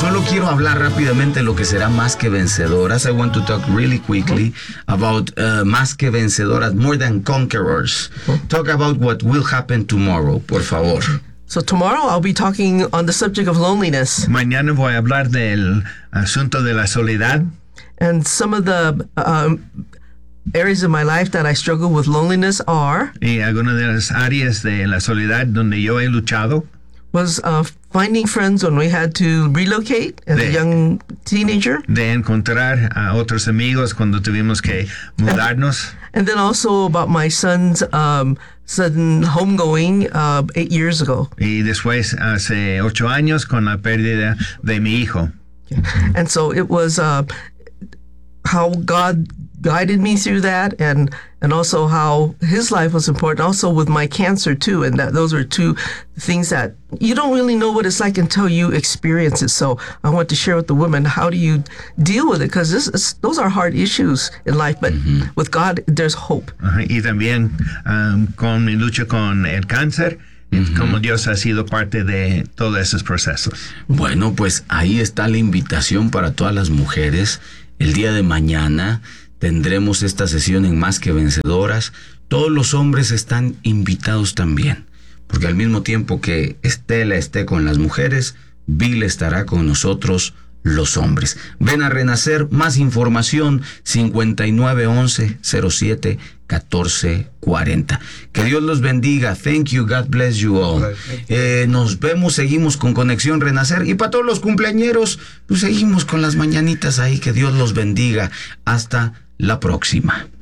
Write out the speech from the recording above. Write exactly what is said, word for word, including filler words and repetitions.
solo quiero hablar rápidamente de lo que será Más que Vencedoras. I want to talk really quickly about uh, Más que Vencedoras, More Than Conquerors. Talk about what will happen tomorrow, por favor. So tomorrow I'll be talking on the subject of loneliness. Mañana voy a hablar del asunto de la soledad. And some of the um, areas of my life that I struggle with loneliness are Y algunas de las áreas de la soledad donde yo he luchado was uh, finding friends when we had to relocate as a De- young teenager, de encontrar a otros amigos cuando tuvimos que mudarnos. and then also about my son's um, sudden homegoing uh, eight years ago. Y después, hace ocho años, con la pérdida de mi hijo. And so it was uh, how God guided me through that, and and also how his life was important, also with my cancer too. And that those were two things that you don't really know what it's like until you experience it. So I want to share with the women, how do you deal with it? Because this is, those are hard issues in life, but with God, there's hope. Ajá, y también um, con mi lucha con el cáncer, uh-huh. Como Dios ha sido parte de todos esos procesos. Bueno, pues ahí está la invitación para todas las mujeres. El día de mañana tendremos esta sesión en Más que Vencedoras. Todos los hombres están invitados también, porque al mismo tiempo que Estela esté con las mujeres, Bill estará con nosotros, los hombres. Ven a Renacer. Más información cincuenta y nueve once cero siete catorce cuarenta. Que Dios los bendiga. Thank you. God bless you all. Eh, nos vemos, seguimos con Conexión Renacer. Y para todos los cumpleañeros, pues seguimos con las mañanitas ahí. Que Dios los bendiga. Hasta la próxima.